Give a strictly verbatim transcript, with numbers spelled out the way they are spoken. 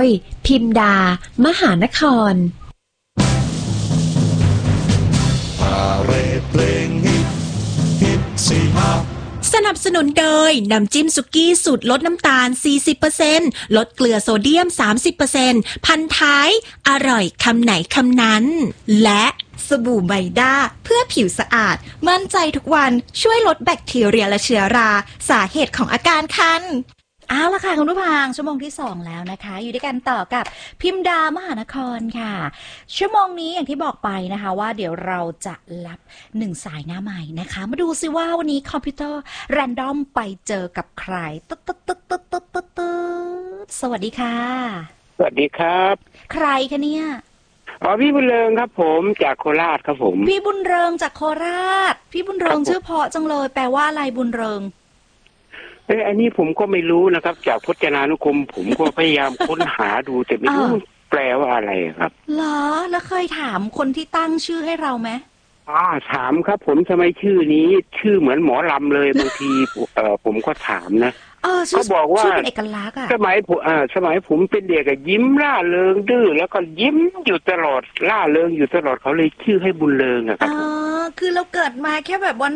พิมดามหานครพาเรดเพลงฮิตฮิตสี่ห้าสนับสนุนโดยน้ำจิ้มสุกี้สูตรลดน้ำตาล สี่สิบเปอร์เซ็นต์ ลดเกลือโซเดียม สามสิบเปอร์เซ็นต์ พันท้ายอร่อยคำไหนคำนั้นและสบู่ไบด้าเพื่อผิวสะอาดมั่นใจทุกวันช่วยลดแบคทีเรียและเชื้อราสาเหตุของอาการคันเอาละค่ะคุณผู้ฟังชั่วโมงที่สองแล้วนะคะอยู่ด้วยกันต่อกับพิมดามหานครค่ะชั่วโมงนี้อย่างที่บอกไปนะคะว่าเดี๋ยวเราจะรับหนึ่งสายหน้าใหม่นะคะมาดูซิว่าวันนี้คอมพิวเตอร์แรนดอมไปเจอกับใครตึ๊ดตึ๊ดตึ๊ดตึ๊ดตึ๊ดตึ๊ดตึ๊ดสวัสดีค่ะสวัสดีครับใครคะเนี่ยอ๋อพี่บุญเริงครับผมจากโคราชครับผมพี่บุญเริงจากโคราชพี่บุญเริงชื่อเพราะจังเลยแปลว่าอะไรบุญเริงเอ้ยอันนี้ผมก็ไม่รู้นะครับจากพจนานุกรมผมก็พยายามค้นหาดูแต่ไม่รู้แปลว่าอะไรครับเหรอแล้วเคยถามคนที่ตั้งชื่อให้เราไหมอ๋อถามครับผมทำไมชื่อนี้ชื่อเหมือนหมอลำเลยบางทีเอ่อผมก็ถามนะเขาบอกว่าเป็นเอกลักษณ์อะสมัยผมอ่าสมัยผมเป็นเด็กอะยิ้มร่าเริงดื้อแล้วก็ยิ้มอยู่ตลอดร่าเริงอยู่ตลอดเขาเลยชื่อให้บุญเริงอะครับอ๋อคือเราเกิดมาแค่แบบวัน